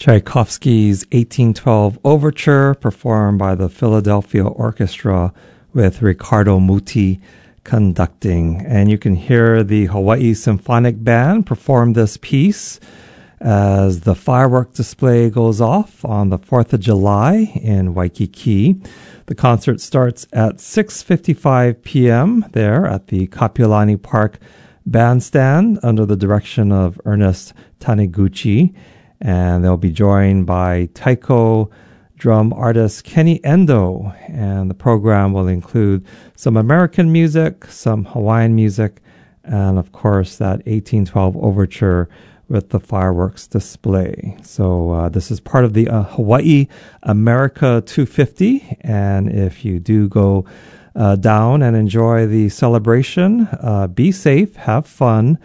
Tchaikovsky's 1812 Overture, performed by the Philadelphia Orchestra with Riccardo Muti conducting. And you can hear the Hawaii Symphonic Band perform this piece as the firework display goes off on the 4th of July in Waikiki. The concert starts at 6:55 p.m. there at the Kapiolani Park Bandstand under the direction of Ernest Taniguchi. And they'll be joined by taiko drum artist Kenny Endo. And the program will include some American music, some Hawaiian music, and of course that 1812 Overture with the fireworks display. So this is part of the Hawaii America 250. And if you do go down and enjoy the celebration, be safe, have fun,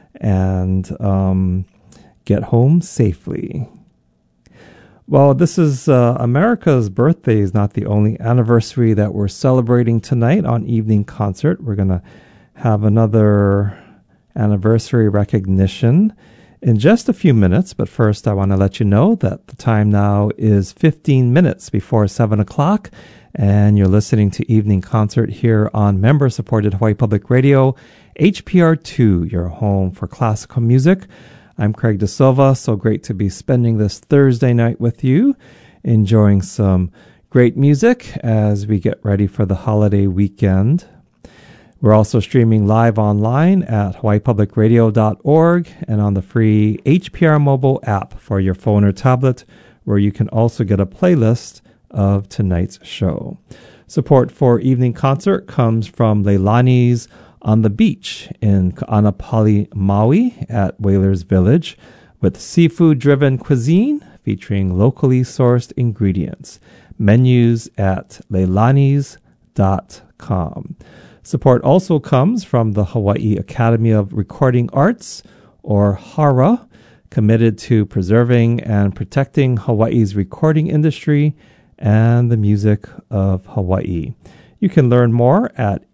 and get home safely. Well, this is America's birthday is not the only anniversary that we're celebrating tonight on Evening Concert. We're going to have another anniversary recognition in just a few minutes, but first I want to let you know that the time now is 15 minutes before 7 o'clock, and you're listening to Evening Concert here on member-supported Hawaii Public Radio, HPR2, your home for classical music. I'm Craig De Silva. So great to be spending this Thursday night with you, enjoying some great music as we get ready for the holiday weekend. We're also streaming live online at hawaiipublicradio.org and on the free HPR mobile app for your phone or tablet, where you can also get a playlist of tonight's show. Support for Evening Concert comes from Leilani's on the Beach in Ka'anapali, Maui at Whalers Village, with seafood-driven cuisine featuring locally sourced ingredients. Menus at leilanis.com. Support also comes from the Hawaii Academy of Recording Arts, or HARA, committed to preserving and protecting Hawaii's recording industry and the music of Hawaii. You can learn more at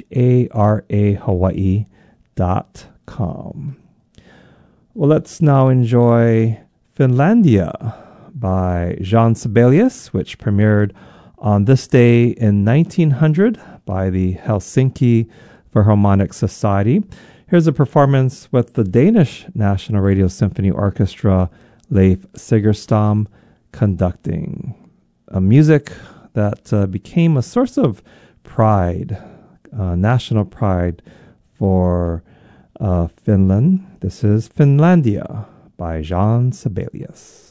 harahawaii.com. Well, let's now enjoy Finlandia by Jean Sibelius, which premiered on this day in 1900 by the Helsinki Philharmonic Society. Here's a performance with the Danish National Radio Symphony Orchestra, Leif Segerstam, conducting. A music that became a source of pride, national pride for Finland. This is Finlandia by Jean Sibelius.